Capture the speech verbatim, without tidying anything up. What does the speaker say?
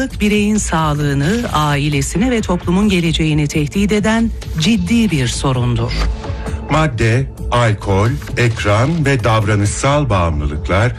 Bireyin sağlığını, ailesini ve toplumun geleceğini tehdit eden ciddi bir sorundur. Madde, alkol, ekran ve davranışsal bağımlılıklar